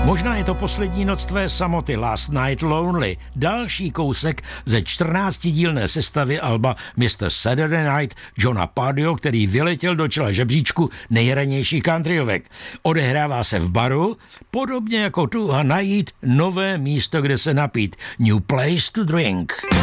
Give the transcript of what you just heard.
Možná je to poslední noc tvé samoty, Last Night Lonely, další kousek ze 14dílné sestavy alba Mr. Saturday Night Johna Pardio, který vyletěl do čela žebříčku nejranějších countryovek. Odehrává se v baru, podobně jako touha najít nové místo, kde se napít. New place to drink.